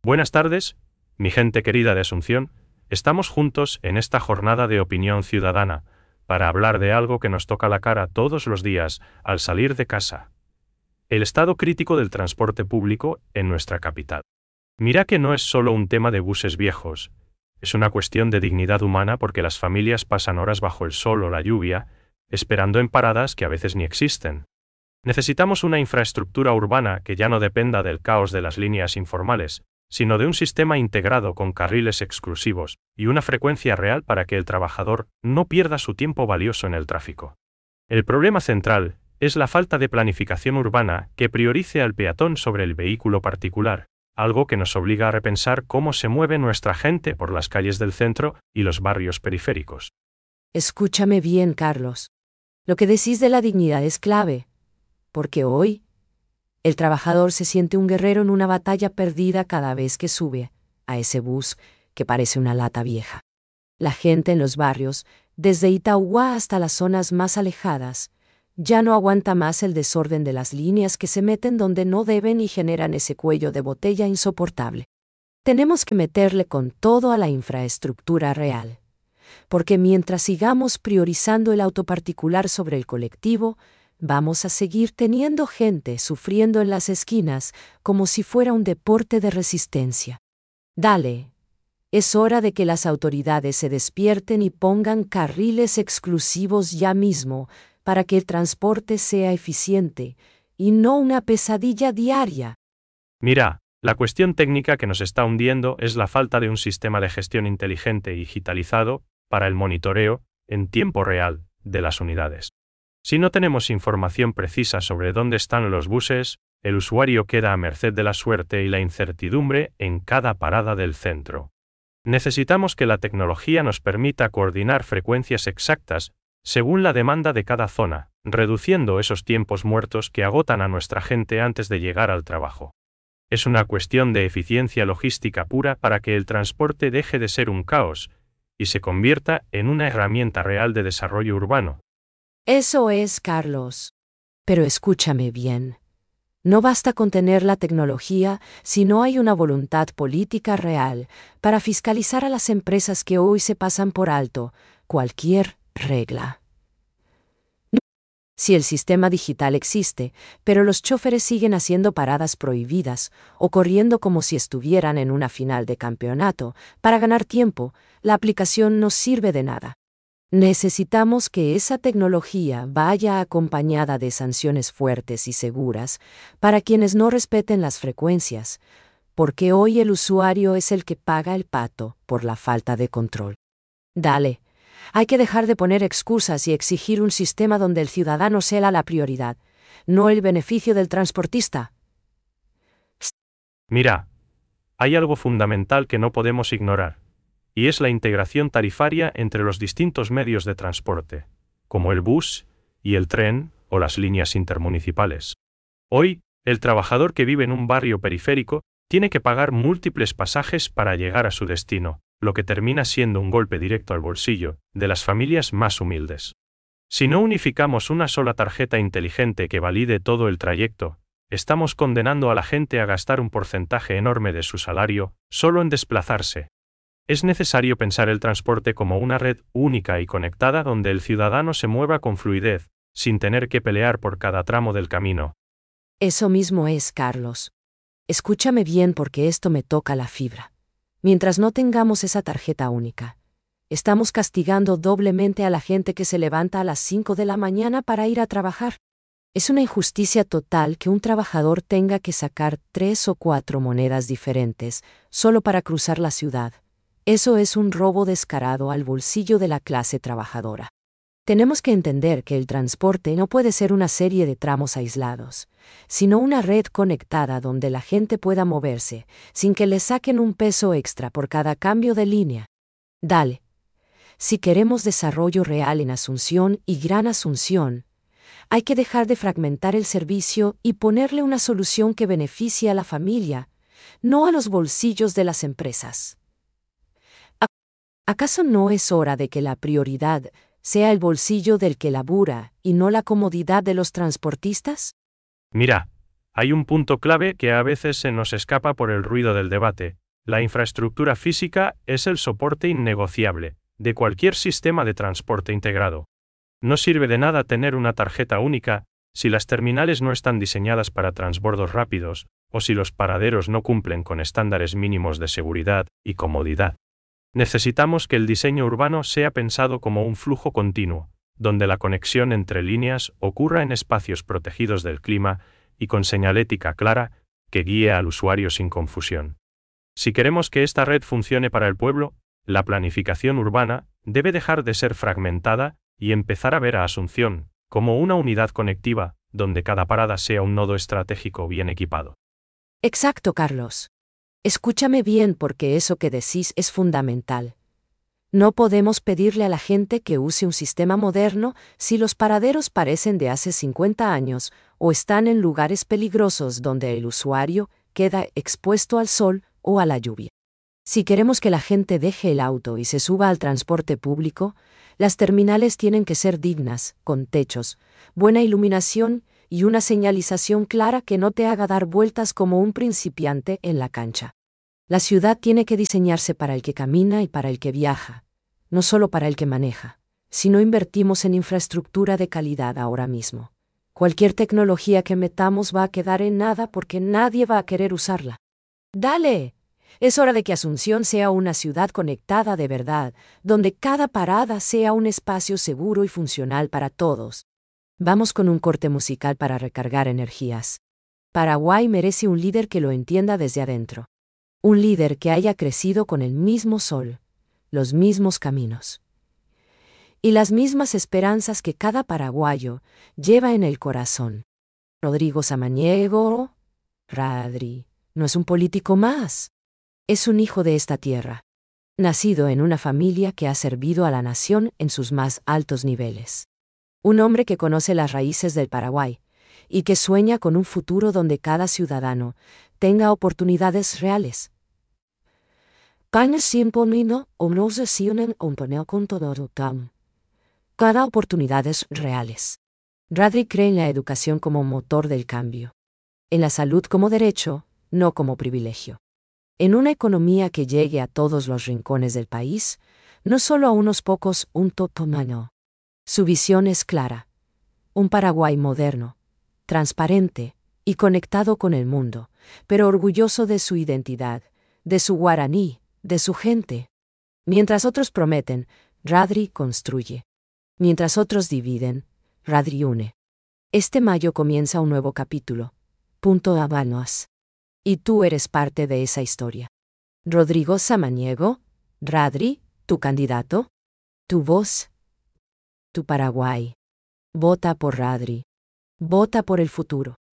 Buenas tardes, mi gente querida de Asunción. Estamos juntos en esta jornada de opinión ciudadana para hablar de algo que nos toca la cara todos los días al salir de casa. El estado crítico del transporte público en nuestra capital. Mira que no es solo un tema de buses viejos, es una cuestión de dignidad humana porque las familias pasan horas bajo el sol o la lluvia, esperando en paradas que a veces ni existen. Necesitamos una infraestructura urbana que ya no dependa del caos de las líneas informales, sino de un sistema integrado con carriles exclusivos y una frecuencia real para que el trabajador no pierda su tiempo valioso en el tráfico. El problema central es la falta de planificación urbana que priorice al peatón sobre el vehículo particular, algo que nos obliga a repensar cómo se mueve nuestra gente por las calles del centro y los barrios periféricos. Escúchame bien, Carlos. Lo que decís de la dignidad es clave, porque hoy el trabajador se siente un guerrero en una batalla perdida cada vez que sube a ese bus que parece una lata vieja. La gente en los barrios, desde Itauguá hasta las zonas más alejadas, ya no aguanta más el desorden de las líneas que se meten donde no deben y generan ese cuello de botella insoportable. Tenemos que meterle con todo a la infraestructura real, porque mientras sigamos priorizando el auto particular sobre el colectivo, vamos a seguir teniendo gente sufriendo en las esquinas como si fuera un deporte de resistencia. Dale, es hora de que las autoridades se despierten y pongan carriles exclusivos ya mismo para que el transporte sea eficiente y no una pesadilla diaria. Mira, la cuestión técnica que nos está hundiendo es la falta de un sistema de gestión inteligente y digitalizado para el monitoreo, en tiempo real, de las unidades. Si no tenemos información precisa sobre dónde están los buses, el usuario queda a merced de la suerte y la incertidumbre en cada parada del centro. Necesitamos que la tecnología nos permita coordinar frecuencias exactas según la demanda de cada zona, reduciendo esos tiempos muertos que agotan a nuestra gente antes de llegar al trabajo. Es una cuestión de eficiencia logística pura para que el transporte deje de ser un caos y se convierta en una herramienta real de desarrollo urbano. Eso es, Carlos. Pero escúchame bien. No basta con tener la tecnología si no hay una voluntad política real para fiscalizar a las empresas que hoy se pasan por alto cualquier regla. Si el sistema digital existe, pero los choferes siguen haciendo paradas prohibidas o corriendo como si estuvieran en una final de campeonato para ganar tiempo, la aplicación no sirve de nada. Necesitamos que esa tecnología vaya acompañada de sanciones fuertes y seguras para quienes no respeten las frecuencias, porque hoy el usuario es el que paga el pato por la falta de control. Dale, hay que dejar de poner excusas y exigir un sistema donde el ciudadano sea la prioridad, no el beneficio del transportista. Mira, hay algo fundamental que no podemos ignorar, y es la integración tarifaria entre los distintos medios de transporte, como el bus y el tren o las líneas intermunicipales. Hoy, el trabajador que vive en un barrio periférico tiene que pagar múltiples pasajes para llegar a su destino, lo que termina siendo un golpe directo al bolsillo de las familias más humildes. Si no unificamos una sola tarjeta inteligente que valide todo el trayecto, estamos condenando a la gente a gastar un porcentaje enorme de su salario solo en desplazarse. Es necesario pensar el transporte como una red única y conectada donde el ciudadano se mueva con fluidez, sin tener que pelear por cada tramo del camino. Eso mismo es, Carlos. Escúchame bien porque esto me toca la fibra. Mientras no tengamos esa tarjeta única, estamos castigando doblemente a la gente que se levanta a las 5 de la mañana para ir a trabajar. Es una injusticia total que un trabajador tenga que sacar 3 o 4 monedas diferentes solo para cruzar la ciudad. Eso es un robo descarado al bolsillo de la clase trabajadora. Tenemos que entender que el transporte no puede ser una serie de tramos aislados, sino una red conectada donde la gente pueda moverse, sin que le saquen un peso extra por cada cambio de línea. Dale. Si queremos desarrollo real en Asunción y Gran Asunción, hay que dejar de fragmentar el servicio y ponerle una solución que beneficie a la familia, no a los bolsillos de las empresas. ¿Acaso no es hora de que la prioridad sea el bolsillo del que labura y no la comodidad de los transportistas? Mira, Hay un punto clave que a veces se nos escapa por el ruido del debate. La infraestructura física es el soporte innegociable de cualquier sistema de transporte integrado. No sirve de nada tener una tarjeta única si las terminales no están diseñadas para transbordos rápidos, o si los paraderos no cumplen con estándares mínimos de seguridad y comodidad. Necesitamos que el diseño urbano sea pensado como un flujo continuo, donde la conexión entre líneas ocurra en espacios protegidos del clima y con señalética clara que guíe al usuario sin confusión. Si queremos que esta red funcione para el pueblo, la planificación urbana debe dejar de ser fragmentada y empezar a ver a Asunción como una unidad conectiva, donde cada parada sea un nodo estratégico bien equipado. Exacto, Carlos. Escúchame bien porque eso que decís es fundamental. No podemos pedirle a la gente que use un sistema moderno si los paraderos parecen de hace 50 años o están en lugares peligrosos donde el usuario queda expuesto al sol o a la lluvia. Si queremos que la gente deje el auto y se suba al transporte público, las terminales tienen que ser dignas, con techos, buena iluminación y una señalización clara que no te haga dar vueltas como un principiante en la cancha. La ciudad tiene que diseñarse para el que camina y para el que viaja, no solo para el que maneja. Si no invertimos en infraestructura de calidad ahora mismo, cualquier tecnología que metamos va a quedar en nada porque nadie va a querer usarla. ¡Dale! Es hora de que Asunción sea una ciudad conectada de verdad, donde cada parada sea un espacio seguro y funcional para todos. Vamos con un corte musical para recargar energías. Paraguay merece un líder que lo entienda desde adentro. Un líder que haya crecido con el mismo sol, los mismos caminos y las mismas esperanzas que cada paraguayo lleva en el corazón. Rodrigo Samaniego, Radri, no es un político más. Es un hijo de esta tierra, nacido en una familia que ha servido a la nación en sus más altos niveles. Un hombre que conoce las raíces del Paraguay y que sueña con un futuro donde cada ciudadano tenga oportunidades reales. Cada oportunidades reales. Radri cree en la educación como motor del cambio, en la salud como derecho, no como privilegio. En una economía que llegue a todos los rincones del país, no solo a unos pocos, un totomano. Su visión es clara. Un Paraguay moderno, transparente y conectado con el mundo, pero orgulloso de su identidad, de su guaraní, de su gente. Mientras otros prometen, Radri construye. Mientras otros dividen, Radri une. Este mayo comienza un nuevo capítulo. Punto Habanos. Y tú eres parte de esa historia. Rodrigo Samaniego, Radri, tu candidato, tu voz, tu Paraguay. Vota por Radri. Vota por el futuro.